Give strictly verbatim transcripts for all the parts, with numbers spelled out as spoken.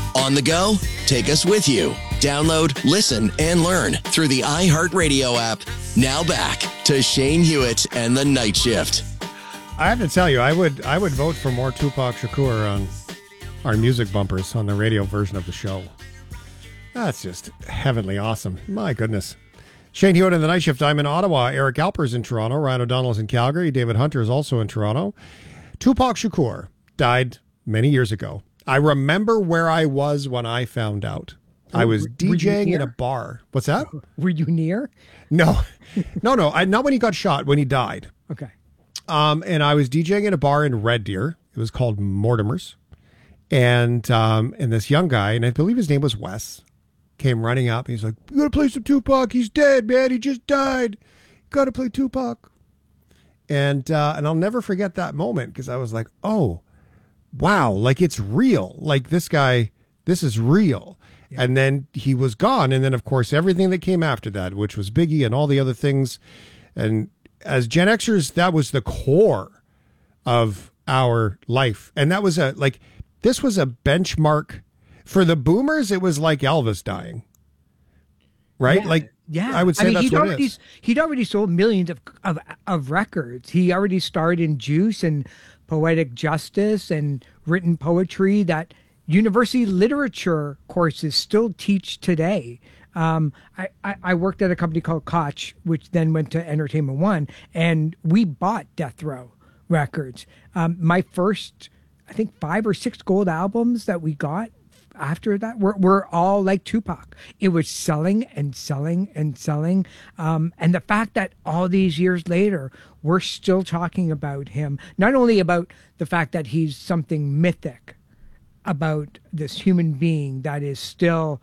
On the go? Take us with you. Download, listen, and learn through the iHeartRadio app. Now back to Shane Hewitt and the Night Shift. I have to tell you, I would I would vote for more Tupac Shakur on our music bumpers on the radio version of the show. That's just heavenly awesome. My goodness. Shane Hewitt and the Night Shift. I'm in Ottawa. Eric Alper's in Toronto. Ryan O'Donnell's in Calgary. David Hunter is also in Toronto. Tupac Shakur died many years ago. I remember where I was when I found out. I was DJing in a bar. What's that? Were you near? No, no, no. I, not when he got shot, when he died. Okay. Um, and I was DJing in a bar in Red Deer. It was called Mortimer's. And um, and this young guy, and I believe his name was Wes, came running up. He's like, "You gotta play some Tupac. He's dead, man. He just died. You gotta play Tupac." And uh, and I'll never forget that moment because I was like, "Oh, wow! Like it's real. Like this guy, this is real." Yeah. And then he was gone. And then, of course, everything that came after that, which was Biggie and all the other things. And as Gen Xers, that was the core of our life. And that was a, like, this was a benchmark. For the boomers, it was like Elvis dying. Right? Yeah. Like, yeah. I would say I mean, that's he'd what already, it is. He'd already sold millions of, of, of records. He already starred in Juice and Poetic Justice and written poetry that university literature courses still teach today. Um, I, I, I worked at a company called Koch, which then went to Entertainment One, and we bought Death Row records. Um, my first, I think, five or six gold albums that we got after that were, were all like Tupac. It was selling and selling and selling. Um, and the fact that all these years later, we're still talking about him, not only about the fact that he's something mythic, about this human being that is still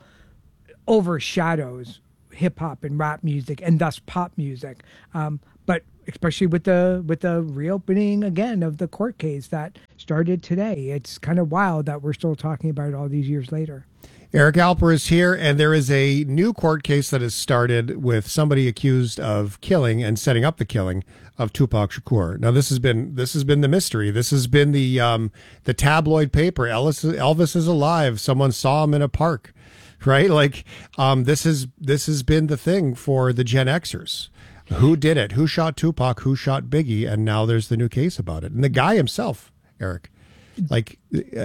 overshadows hip hop and rap music and thus pop music. Um, but especially with the with the reopening again of the court case that started today, it's kind of wild that we're still talking about it all these years later. Eric Alper is here, and there is a new court case that has started with somebody accused of killing and setting up the killing of Tupac Shakur. Now, this has been this has been the mystery. This has been the um, the tabloid paper. Elvis, Elvis is alive. Someone saw him in a park, right? Like um, this is this has been the thing for the Gen Xers. Who did it? Who shot Tupac? Who shot Biggie? And now there's the new case about it. And the guy himself, Eric, like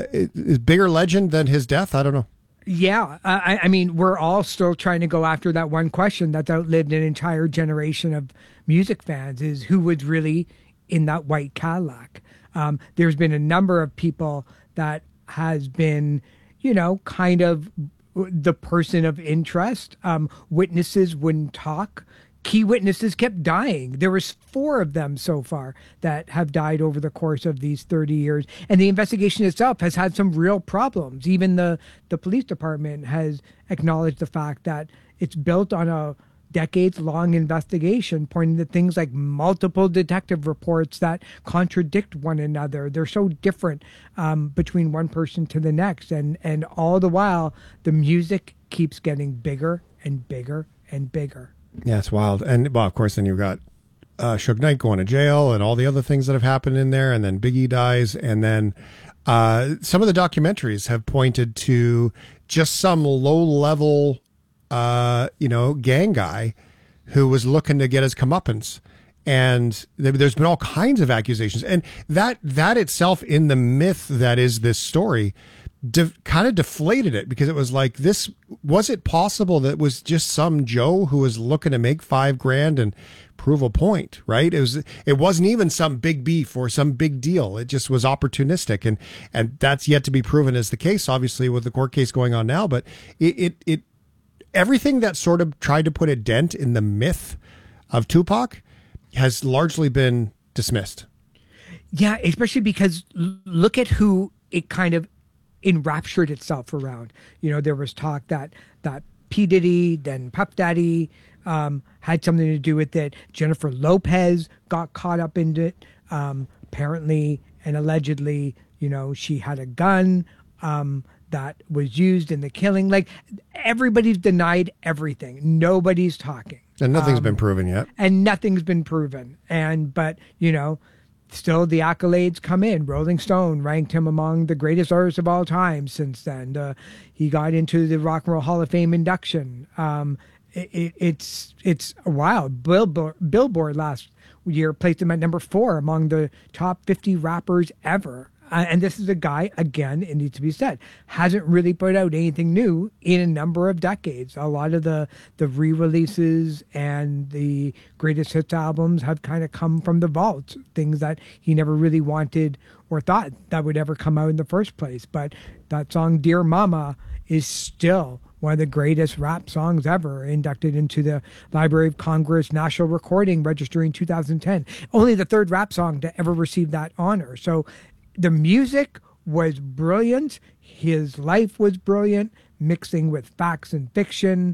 is bigger legend than his death. I don't know. Yeah, I, I mean, we're all still trying to go after that one question that's outlived an entire generation of music fans: is who was really in that white Cadillac. Um, there's been a number of people that has been, you know, kind of the person of interest. Um, witnesses wouldn't talk. Key witnesses kept dying. There was four of them so far that have died over the course of these thirty years. And the investigation itself has had some real problems. Even the, the police department has acknowledged the fact that it's built on a decades-long investigation pointing to things like multiple detective reports that contradict one another. They're so different um, between one person to the next. And, and all the while, the music keeps getting bigger and bigger and bigger. Yeah, it's wild. And, well, of course, then you've got uh, Suge Knight going to jail and all the other things that have happened in there. And then Biggie dies. And then uh, some of the documentaries have pointed to just some low-level, uh, you know, gang guy who was looking to get his comeuppance. And there's been all kinds of accusations. And that that itself, in the myth that is this story, De- kind of deflated it, because it was like, this, was it possible that it was just some Joe who was looking to make five grand and prove a point, right? It was, it wasn't even some big beef or some big deal. It just was opportunistic. And, and that's yet to be proven as the case, obviously, with the court case going on now. But it, it, it everything that sort of tried to put a dent in the myth of Tupac has largely been dismissed. Yeah, especially because look at who it kind of enraptured itself around. You know, there was talk that that P. Diddy, then Puff Daddy, um, had something to do with it. Jennifer Lopez got caught up in it. Um, apparently and allegedly, you know, she had a gun um, that was used in the killing. Like, everybody's denied everything. Nobody's talking. And nothing's um, been proven yet. And nothing's been proven. And, but, you know, still the accolades come in. Rolling Stone ranked him among the greatest artists of all time since then. Uh, he got into the Rock and Roll Hall of Fame induction. Um, it, it, it's it's wild. Billboard, Billboard last year placed him at number four among the top fifty rappers ever. Uh, and this is a guy, again, it needs to be said, hasn't really put out anything new in a number of decades. A lot of the, the re-releases and the greatest hits albums have kind of come from the vault, things that he never really wanted or thought that would ever come out in the first place. But that song, Dear Mama, is still one of the greatest rap songs ever, inducted into the Library of Congress National Recording Registry in two thousand ten. Only the third rap song to ever receive that honor. So the music was brilliant. His life was brilliant, mixing with facts and fiction.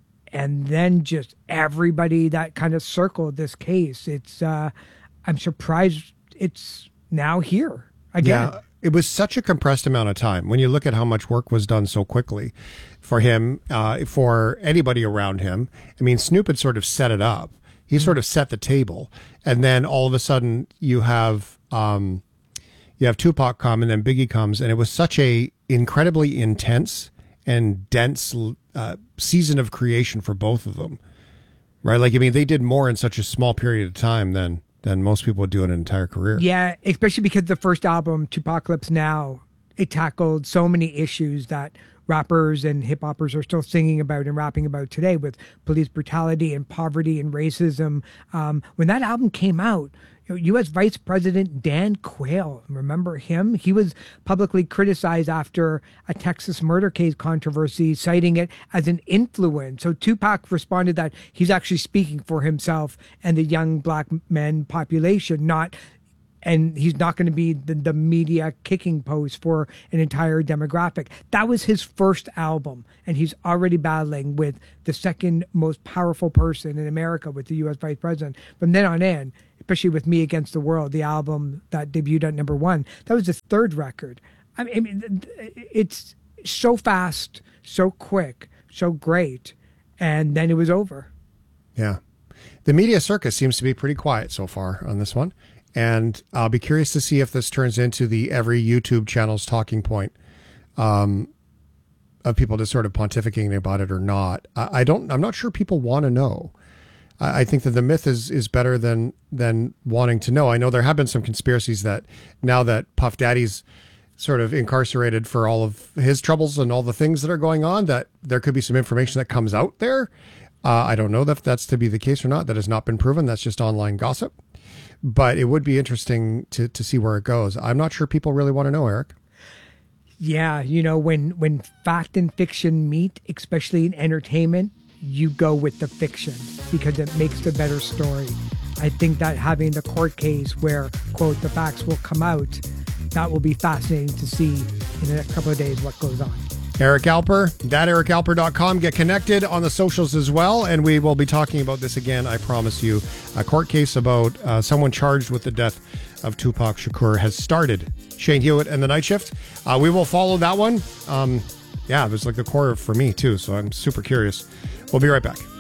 And then just everybody that kind of circled this case. It's, uh, I'm surprised it's now here again. Yeah, it was such a compressed amount of time. When you look at how much work was done so quickly for him, uh, for anybody around him. I mean, Snoop had sort of set it up. He mm-hmm. sort of set the table. And then all of a sudden you have... Um, You have Tupac come, and then Biggie comes, and it was such a incredibly intense and dense uh, season of creation for both of them, right? Like, I mean, they did more in such a small period of time than than most people would do in an entire career. Yeah, especially because the first album, Tupacalypse Now, it tackled so many issues that rappers and hip hoppers are still singing about and rapping about today, with police brutality and poverty and racism. Um, when that album came out, U S Vice President Dan Quayle, remember him? He was publicly criticized after a Texas murder case controversy, citing it as an influence. So Tupac responded that he's actually speaking for himself and the young black men population, not, and he's not going to be the, the media kicking post for an entire demographic. That was his first album, and he's already battling with the second most powerful person in America, with the U S Vice President. From then on in, especially with Me Against the World, the album that debuted at number one, that was his third record. I mean, it's so fast, so quick, so great, and then it was over. Yeah. The media circus seems to be pretty quiet so far on this one, and I'll be curious to see if this turns into the every YouTube channel's talking point um, of people just sort of pontificating about it or not. I, I don't, I'm not sure people want to know. I think that the myth is is better than than wanting to know. I know there have been some conspiracies that now that Puff Daddy's sort of incarcerated for all of his troubles and all the things that are going on, that there could be some information that comes out there. Uh, I don't know if that's to be the case or not. That has not been proven. That's just online gossip. But it would be interesting to to see where it goes. I'm not sure people really want to know, Eric. Yeah, you know, when when fact and fiction meet, especially in entertainment, you go with the fiction because it makes the better story. I think that having the court case where, quote, the facts will come out, that will be fascinating to see in the next couple of days what goes on. Eric Alper, that eric alper dot com. Get connected on the socials as well, and we will be talking about this again, I promise you. A court case about uh, someone charged with the death of Tupac Shakur has started. Shane Hewitt and the Night Shift. Uh, we will follow that one. Um, yeah, it was like the core for me, too, so I'm super curious. We'll be right back.